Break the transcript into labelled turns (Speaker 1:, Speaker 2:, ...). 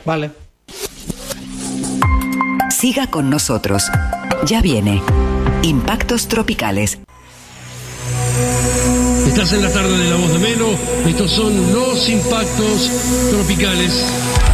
Speaker 1: Vale.
Speaker 2: Siga con nosotros. Ya viene Impactos Tropicales.
Speaker 3: Estás en la tarde de La Voz de Melo. Estos son los Impactos Tropicales.